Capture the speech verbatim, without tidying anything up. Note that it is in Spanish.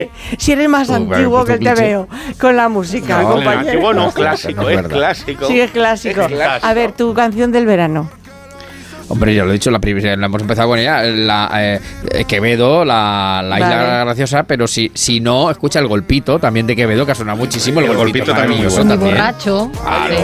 Si eres más Uh, antiguo vale, que te cliché. veo con la música, No, compañero. Antiguo no, No, clásico, no es es verdad. clásico. Sí, es clásico. Es clásico. A ver, tu canción del verano. Hombre, ya lo he dicho, la, primera, la hemos empezado con ella, la eh, eh, Quevedo, la, la Isla Vale. Graciosa, pero si, si no, escucha El Golpito, también de Quevedo, que ha sonado muchísimo. El, El Golpito, Golpito también muy maravilloso bueno. Muy también. borracho. Claro. Sí.